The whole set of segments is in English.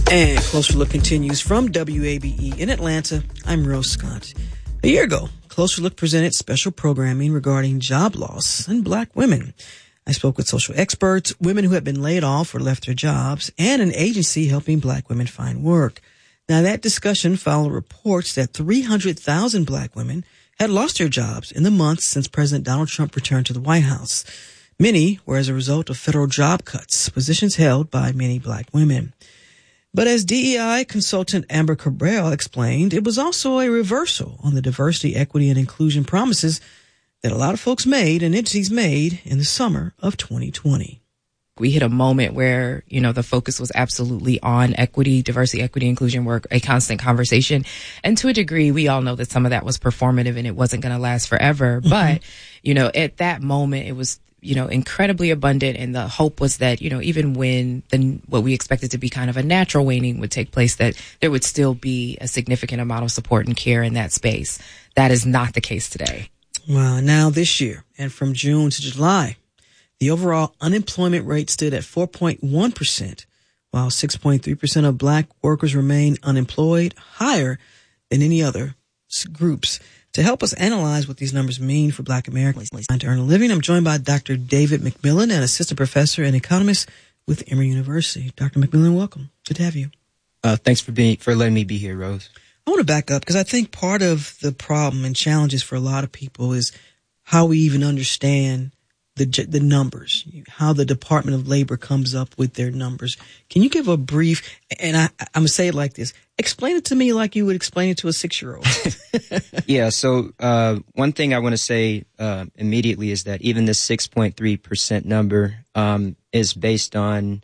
And Closer Look continues from WABE in Atlanta. I'm Rose Scott. A year ago, Closer Look presented special programming regarding job loss and black women. I spoke with social experts, women who had been laid off or left their jobs, and an agency helping black women find work. Now, that discussion followed reports that 300,000 black women had lost their jobs in the months since President Donald Trump returned to the White House. Many were as a result of federal job cuts, positions held by many black women. But as DEI consultant Amber Cabral explained, it was also a reversal on the diversity, equity, and inclusion promises that a lot of folks made and entities made in the summer of 2020. We hit a moment where, the focus was absolutely on equity, diversity, equity, inclusion work, a constant conversation. And to a degree, we all know that some of that was performative and it wasn't going to last forever. Mm-hmm. But, at that moment, it was incredibly abundant. And the hope was that, even when what we expected to be kind of a natural waning would take place, that there would still be a significant amount of support and care in that space. That is not the case today. Well, now this year and from June to July, the overall unemployment rate stood at 4.1%, while 6.3% of black workers remain unemployed, higher than any other groups. To help us analyze what these numbers mean for black Americans trying to earn a living, I'm joined by Dr. David McMillan, an assistant professor and economist with Emory University. Dr. McMillan, welcome. Good to have you. Thanks for letting me be here, Rose. I want to back up because I think part of the problem and challenges for a lot of people is how we even understand the numbers, how the Department of Labor comes up with their numbers. Can you give a brief, and I'm going to say it like this, explain it to me like you would explain it to a 6-year-old. Yeah, so one thing I want to say immediately is that even this 6.3% number is based on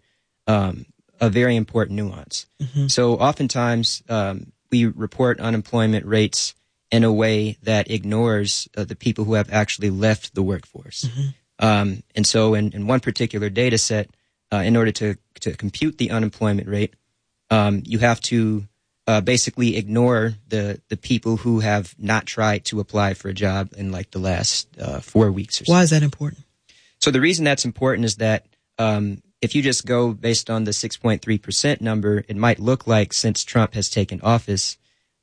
a very important nuance. Mm-hmm. So oftentimes we report unemployment rates in a way that ignores the people who have actually left the workforce. Mm-hmm. And so in one particular data set, in order to compute the unemployment rate, you have to basically ignore the people who have not tried to apply for a job in like the last 4 weeks or so. Why is that important? So the reason that's important is that if you just go based on the 6.3% number, it might look like since Trump has taken office,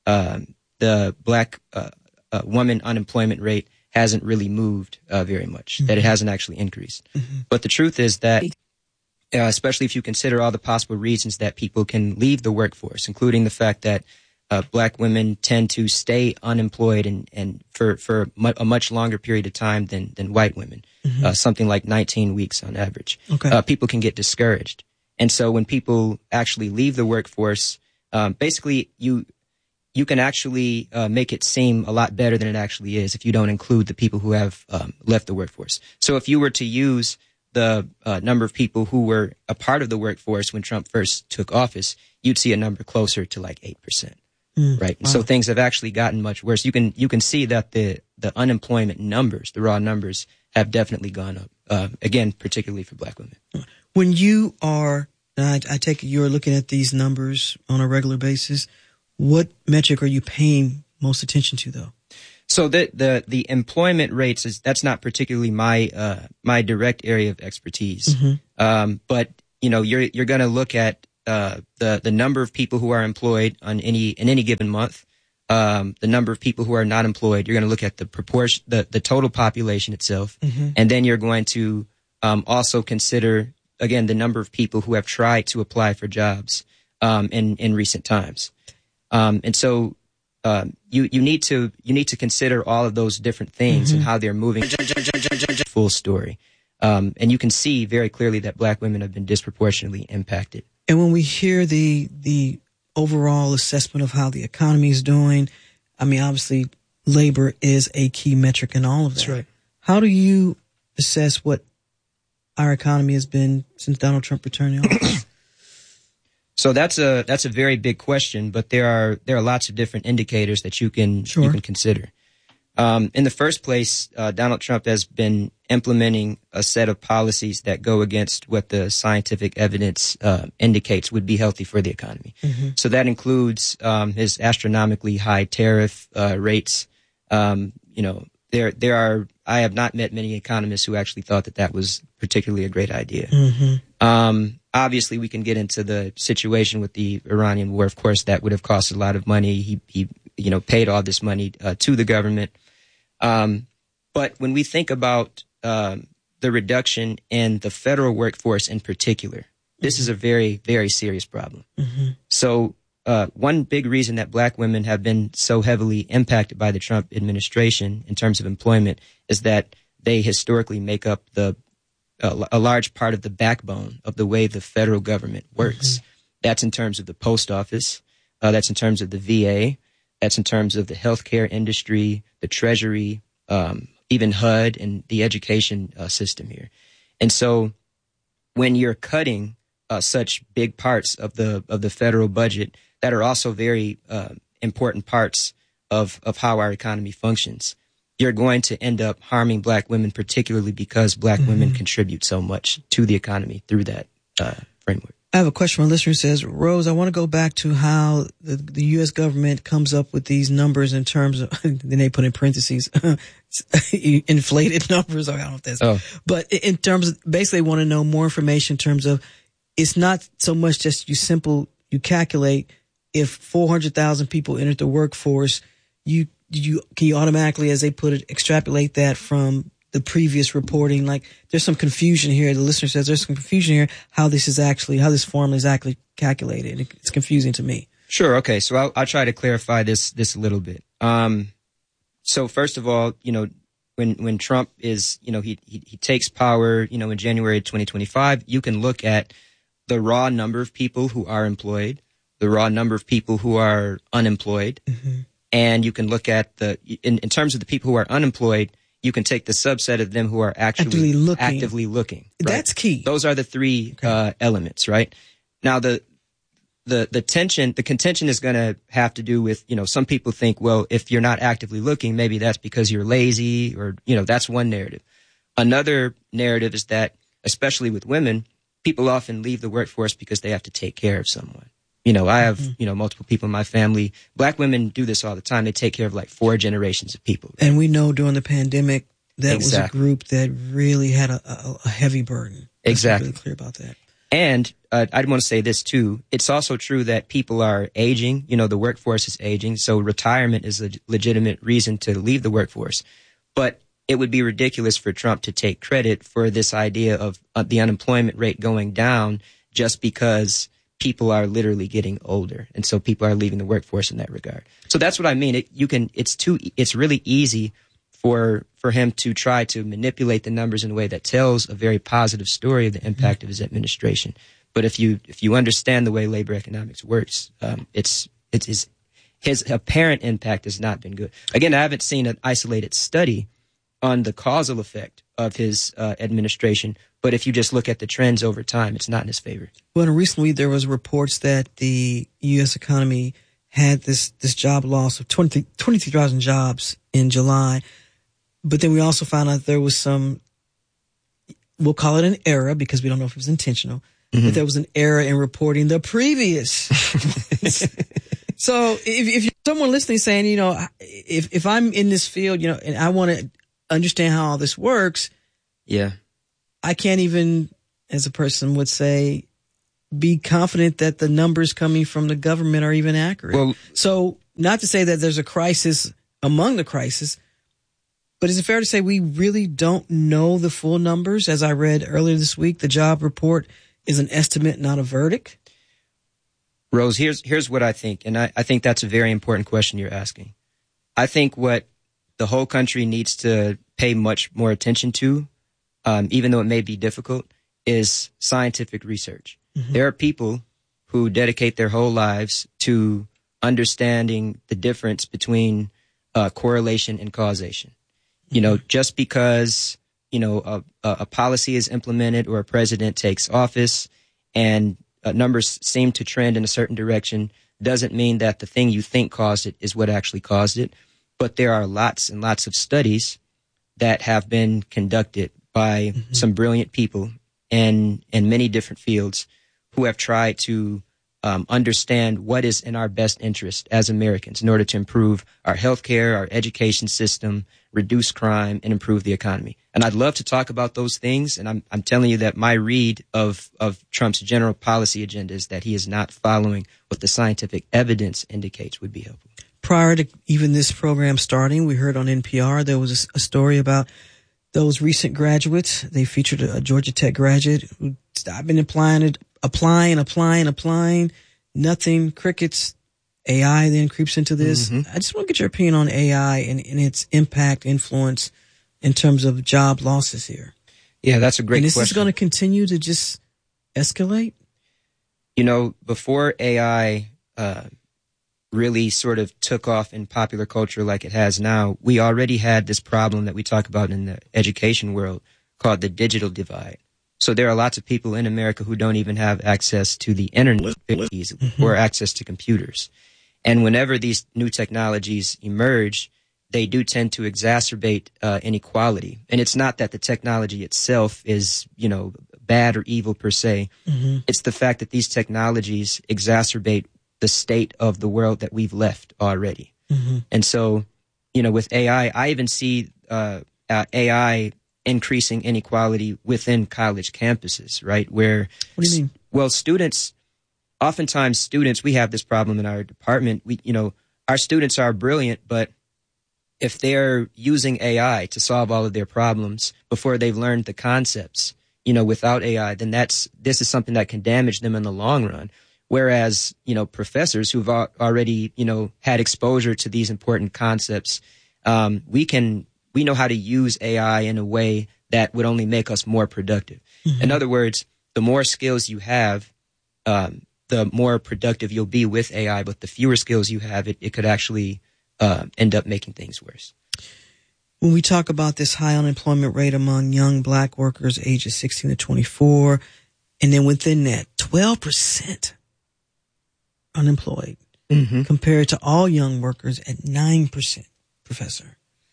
the black woman unemployment rate hasn't really moved very much, mm-hmm. that it hasn't actually increased. Mm-hmm. But the truth is that, especially if you consider all the possible reasons that people can leave the workforce, including the fact that black women tend to stay unemployed and for a much longer period of time than white women, mm-hmm. Something like 19 weeks on average. Okay. People can get discouraged. And so when people actually leave the workforce, basically you can actually make it seem a lot better than it actually is if you don't include the people who have left the workforce. So if you were to use the number of people who were a part of the workforce when Trump first took office, you'd see a number closer to like 8%. Right. Wow. So things have actually gotten much worse. You can see that the unemployment numbers, the raw numbers, have definitely gone up. Again, particularly for black women. When you are, I take it you're looking at these numbers on a regular basis. What metric are you paying most attention to, though? So the employment rates that's not particularly my direct area of expertise. Mm-hmm. But you're going to look at the number of people who are employed in any given month, the number of people who are not employed. You're going to look at the proportion, the total population itself, mm-hmm. and then you're going to also consider again the number of people who have tried to apply for jobs in recent times. And so you need to consider all of those different things, mm-hmm. and how they're moving. Full story, and you can see very clearly that black women have been disproportionately impacted. And when we hear the overall assessment of how the economy is doing, I mean, obviously, labor is a key metric in all of that. That's right. How do you assess what our economy has been since Donald Trump returned to office? So that's a very big question, but there are lots of different indicators that you can consider. In the first place, Donald Trump has been implementing a set of policies that go against what the scientific evidence indicates would be healthy for the economy. Mm-hmm. So that includes his astronomically high tariff rates. There are I have not met many economists who actually thought that was particularly a great idea. Obviously, we can get into the situation with the Iranian war. Of course, that would have cost a lot of money. He paid all this money to the government. But when we think about the reduction in the federal workforce in particular, this is a very, very serious problem. So one big reason that black women have been so heavily impacted by the Trump administration in terms of employment is that they historically make up a large part of the backbone of the way the federal government works. That's in terms of the post office. That's in terms of the VA. That's in terms of the healthcare industry, the Treasury, even HUD and the education system here. And so when you're cutting such big parts of the federal budget that are also very important parts of how our economy functions, you're going to end up harming black women, particularly because black women contribute so much to the economy through that framework. I have a question from a listener who says, Rose, I want to go back to how the U.S. government comes up with these numbers in terms of, then they put in parentheses, inflated numbers. I don't know if that's, but in terms of, basically want to know more information in terms of, it's not so much just you calculate if 400,000 people entered the workforce, can you automatically, as they put it, extrapolate that from the previous reporting? Like, there's some confusion here. The listener says there's some confusion here how this formula is actually calculated. It's confusing to me. Sure. Okay. So I'll try to clarify this a little bit. So first of all, when Trump is, he takes power, in January 2025, you can look at the raw number of people who are employed, the raw number of people who are unemployed. And you can look at in terms of the people who are unemployed, you can take the subset of them who are actively looking. Right? That's key. Those are the three elements, right? Now the contention is going to have to do with, some people think, well, if you're not actively looking, maybe that's because you're lazy, or, that's one narrative. Another narrative is that, especially with women, people often leave the workforce because they have to take care of someone. I have, multiple people in my family. Black women do this all the time. They take care of like 4 generations of people. And we know during the pandemic, that was a group that really had a heavy burden. Exactly. Really clear about that. And I'd want to say this too. It's also true that people are aging. The workforce is aging. So retirement is a legitimate reason to leave the workforce. But it would be ridiculous for Trump to take credit for this idea of the unemployment rate going down just because people are literally getting older, and so people are leaving the workforce in that regard. So that's what I mean. It's really easy for him to try to manipulate the numbers in a way that tells a very positive story of the impact of his administration. But if you understand the way labor economics works, his apparent impact has not been good. Again, I haven't seen an isolated study on the causal effect of his administration, but if you just look at the trends over time, it's not in his favor. Well, recently there was reports that the U.S. economy had this job loss of 23,000 jobs in July, but then we also found out there was some, we'll call it an error because we don't know if it was intentional, but there was an error in reporting the previous. So if you're someone listening saying, if I'm in this field, and I want to understand how all this works, I can't even, as a person would say, be confident that the numbers coming from the government are even accurate. Well, so not to say that there's a crisis among the crisis, but is it fair to say we really don't know the full numbers? As I read earlier this week, the job report is an estimate, not a verdict. Rose, here's what I think, and I think that's a very important question you're asking. I think what the whole country needs to pay much more attention to, even though it may be difficult, is scientific research. There are people who dedicate their whole lives to understanding the difference between correlation and causation. Just because, a policy is implemented or a president takes office and numbers seem to trend in a certain direction doesn't mean that the thing you think caused it is what actually caused it. But there are lots and lots of studies that have been conducted by some brilliant people in many different fields who have tried to understand what is in our best interest as Americans in order to improve our healthcare, our education system, reduce crime, and improve the economy. And I'd love to talk about those things. And I'm telling you that my read of Trump's general policy agenda is that he is not following what the scientific evidence indicates would be helpful. Prior to even this program starting, we heard on NPR there was a story about those recent graduates. They featured a Georgia Tech graduate who I've been applying. Nothing. Crickets. AI then creeps into this. I just want to get your opinion on AI and its impact, influence in terms of job losses here. Yeah, that's a great question. And this is going to continue to just escalate? You know, before AI really sort of took off in popular culture like it has now, we already had this problem that we talk about in the education world called the digital divide. So there are lots of people in America who don't even have access to the internet easily or access to computers. And whenever these new technologies emerge, they do tend to exacerbate inequality. And it's not that the technology itself is, you know, bad or evil per se. It's the fact that these technologies exacerbate the state of the world that we've left already. And so, you know, with AI, I even see AI increasing inequality within college campuses, right? Where, what do you mean? Well, oftentimes we have this problem in our department. Our students are brilliant, but if they're using AI to solve all of their problems before they've learned the concepts, you know, without AI, then this is something that can damage them in the long run. Whereas, you know, professors who've already, you know, had exposure to these important concepts, we know how to use AI in a way that would only make us more productive. In other words, the more skills you have, the more productive you'll be with AI, but the fewer skills you have, it could actually end up making things worse. When we talk about this high unemployment rate among young black workers ages 16 to 24, and then within that, 12% unemployed compared to all young workers at 9%, Professor.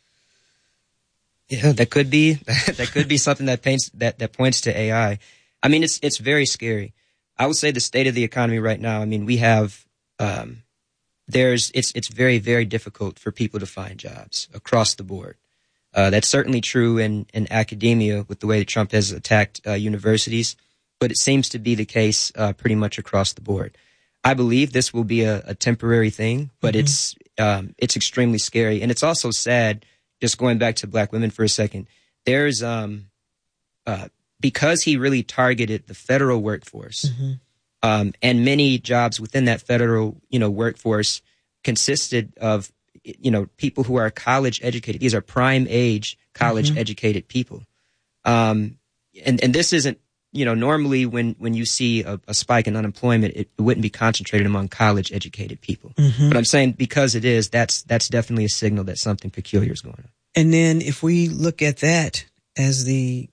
Yeah, that could be something that points to AI. I mean, it's very scary. I would say the state of the economy right now, I mean, we have, it's very, very difficult for people to find jobs across the board. That's certainly true in academia with the way that Trump has attacked universities, but it seems to be the case pretty much across the board. I believe this will be a temporary thing, but it's extremely scary. And it's also sad, just going back to black women for a second, there's, because he really targeted the federal workforce, and many jobs within that federal, you know, workforce consisted of, you know, people who are college educated. These are prime age college educated people. And this isn't, you know, normally when you see a spike in unemployment, it wouldn't be concentrated among college educated people. But I'm saying because it is, that's definitely a signal that something peculiar is going on. And then if we look at that as the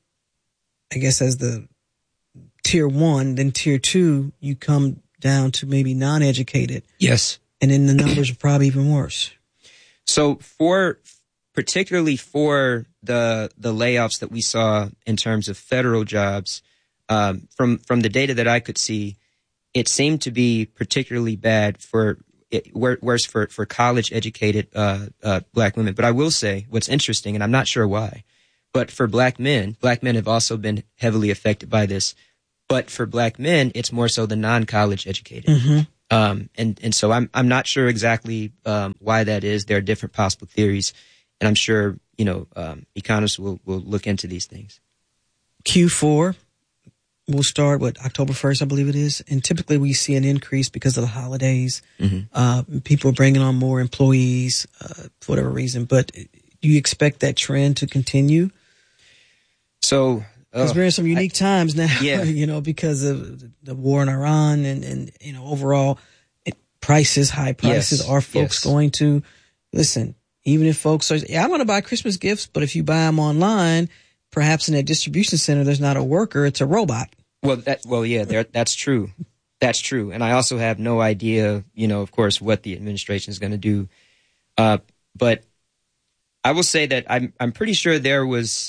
tier one, then tier two, you come down to maybe non-educated. Yes. And then the numbers are probably even worse. So particularly for the layoffs that we saw in terms of federal jobs, from the data that I could see, it seemed to be particularly bad worse for college educated black women. But I will say what's interesting, and I'm not sure why, but for black men have also been heavily affected by this. But for black men, it's more so the non-college educated. And so I'm not sure exactly why that is. There are different possible theories, and I'm sure, you know, economists will look into these things. Q4 will start October 1st, I believe it is, and typically we see an increase because of the holidays. People are bringing on more employees for whatever reason. But do you expect that trend to continue? So. Because we're in some unique times now, you know, because of the war in Iran and you know, overall high prices. Are folks going to listen? Even if folks are, I want to buy Christmas gifts, but if you buy them online, perhaps in a distribution center, there's not a worker, it's a robot. That's true. That's true. And I also have no idea, you know, of course, what the administration is going to do. But I will say that I'm pretty sure there was,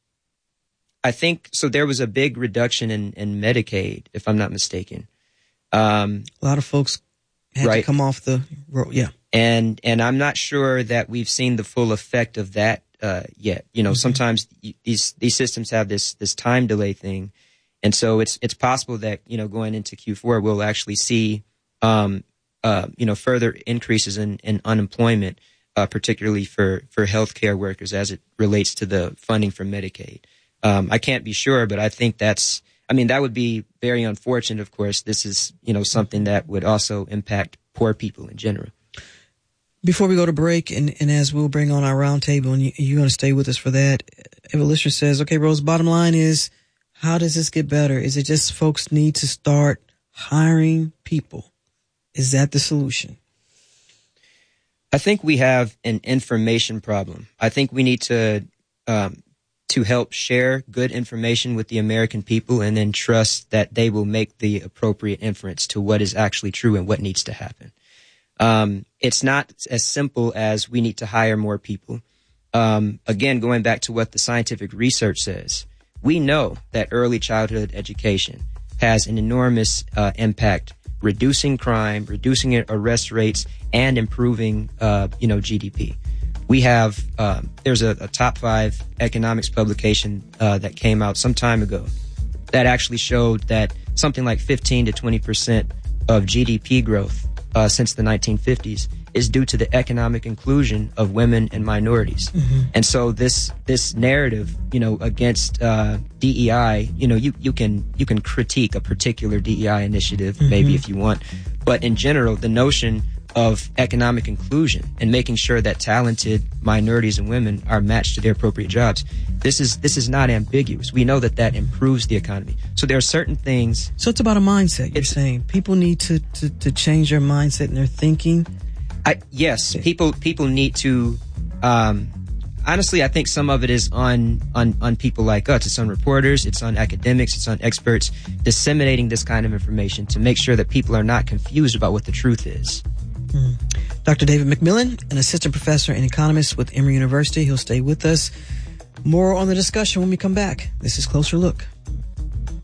I think so. There was a big reduction in Medicaid, if I'm not mistaken. A lot of folks had to come off the road. Yeah. And I'm not sure that we've seen the full effect of that yet. Sometimes these systems have this time delay thing. And so it's possible that, going into Q4, we'll actually see, further increases in unemployment, particularly for healthcare workers as it relates to the funding for Medicaid. I can't be sure, but I think that would be very unfortunate. Of course, this is, something that would also impact poor people in general. Before we go to break, and as we'll bring on our roundtable, and you're going to stay with us for that, if a listener says, okay, Rose, bottom line is, how does this get better? Is it just folks need to start hiring people? Is that the solution? I think we have an information problem. I think we need to help share good information with the American people and then trust that they will make the appropriate inference to what is actually true and what needs to happen. It's not as simple as we need to hire more people. Again, going back to what the scientific research says, we know that early childhood education has an enormous impact, reducing crime, reducing arrest rates, and improving, GDP. We have, there's a top 5 economics publication that came out some time ago that actually showed that something like 15 to 20% of GDP growth since the 1950s is due to the economic inclusion of women and minorities. Mm-hmm. And so this narrative, against DEI, you can critique a particular DEI initiative, mm-hmm. maybe if you want, but in general, the notion of economic inclusion and making sure that talented minorities and women are matched to their appropriate jobs. This is not ambiguous. We know that improves the economy. So there are certain things. So it's about a mindset. You're saying people need to change their mindset and their thinking. Yes, people need to. Honestly, I think some of it is on people like us. It's on reporters. It's on academics. It's on experts disseminating this kind of information to make sure that people are not confused about what the truth is. Dr. David McMillan, an assistant professor and economist with Emory University. He'll stay with us. More on the discussion when we come back. This is Closer Look.